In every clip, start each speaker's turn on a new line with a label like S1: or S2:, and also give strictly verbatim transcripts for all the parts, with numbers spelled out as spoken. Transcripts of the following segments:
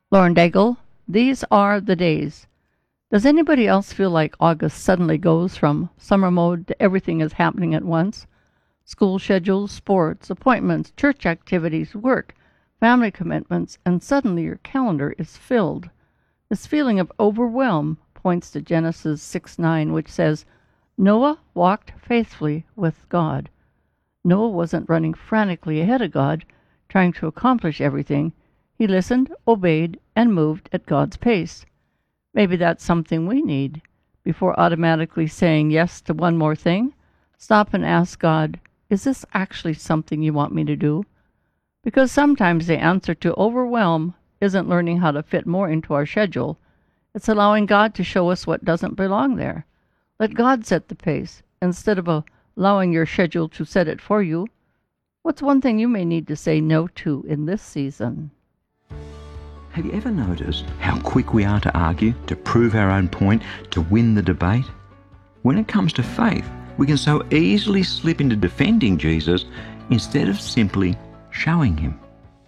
S1: Lauren Daigle, these are the days. Does anybody else feel like August suddenly goes from summer mode to everything is happening at once? School schedules, sports, appointments, church activities, work, family commitments, and suddenly your calendar is filled. This feeling of overwhelm points to Genesis six nine, which says, Noah walked faithfully with God. Noah wasn't running frantically ahead of God, trying to accomplish everything. He listened, obeyed, and moved at God's pace. Maybe that's something we need. Before automatically saying yes to one more thing, stop and ask God, is this actually something you want me to do? Because sometimes the answer to overwhelm isn't learning how to fit more into our schedule. It's allowing God to show us what doesn't belong there. Let God set the pace, instead of allowing your schedule to set it for you. What's one thing you may need to say no to in this season?
S2: Have you ever noticed how quick we are to argue, to prove our own point, to win the debate? When it comes to faith, we can so easily slip into defending Jesus instead of simply showing him.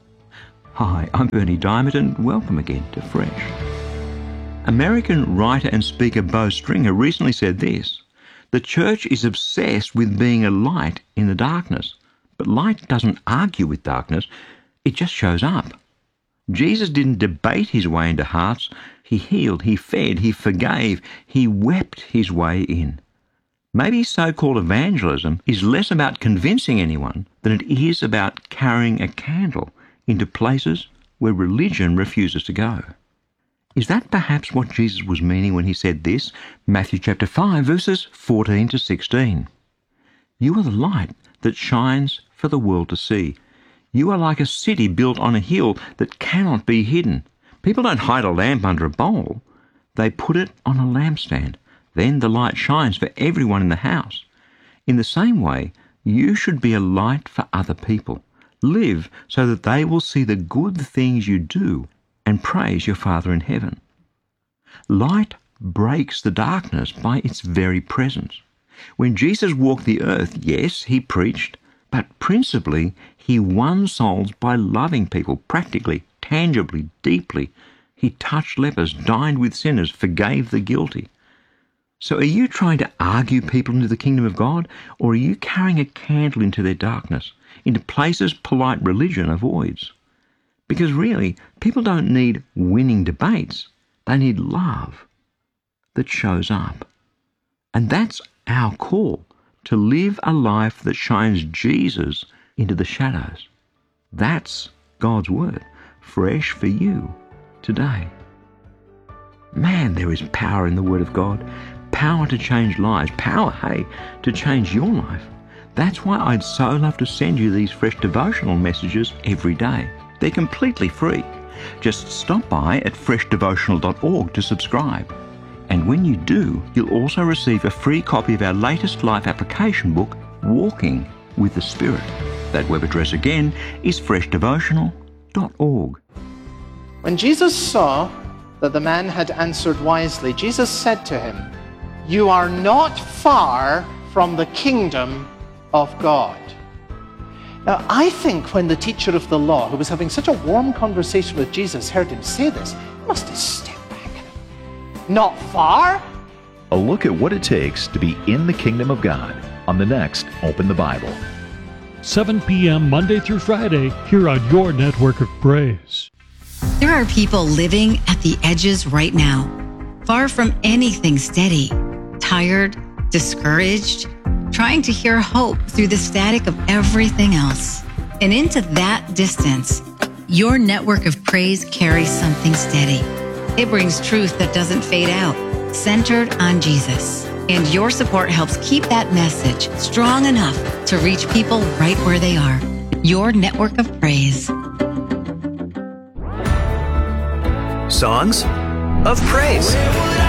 S2: Hi, I'm Bernie Diamond and welcome again to Fresh. American writer and speaker Bo Stringer recently said this: the church is obsessed with being a light in the darkness, but light doesn't argue with darkness, it just shows up. Jesus didn't debate his way into hearts. He healed, he fed, he forgave, he wept his way in. Maybe so-called evangelism is less about convincing anyone than it is about carrying a candle into places where religion refuses to go. Is that perhaps what Jesus was meaning when he said this? Matthew chapter five, verses fourteen to sixteen. You are the light that shines for the world to see. You are like a city built on a hill that cannot be hidden. People don't hide a lamp under a bowl. They put it on a lampstand. Then the light shines for everyone in the house. In the same way, you should be a light for other people. Live so that they will see the good things you do and praise your Father in heaven. Light breaks the darkness by its very presence. When Jesus walked the earth, yes, he preached, but principally he won souls by loving people practically, tangibly, deeply. He touched lepers, dined with sinners, forgave the guilty. So are you trying to argue people into the kingdom of God, or are you carrying a candle into their darkness, into places polite religion avoids? Because really, people don't need winning debates. They need love that shows up. And that's our call, to live a life that shines Jesus into the shadows. That's God's word, fresh for you today. Man, there is power in the word of God. Power to change lives. Power, hey, to change your life. That's why I'd so love to send you these fresh devotional messages every day. They're completely free. Just stop by at fresh devotional dot org to subscribe. And when you do, you'll also receive a free copy of our latest life application book, Walking with the Spirit. That web address again is fresh devotional dot org.
S3: When Jesus saw that the man had answered wisely, Jesus said to him, "You are not far from the kingdom of God." Now, I think when the teacher of the law, who was having such a warm conversation with Jesus, heard him say this, he must have stepped back. Not far?
S4: A look at what it takes to be in the kingdom of God on the next Open the Bible.
S5: seven p.m. Monday through Friday here on your network of praise.
S6: There are people living at the edges right now, far from anything steady, tired, discouraged, trying to hear hope through the static of everything else. And into that distance, your network of praise carries something steady. It brings truth that doesn't fade out, centered on Jesus. And your support helps keep that message strong enough to reach people right where they are. Your network of praise.
S7: Songs of praise.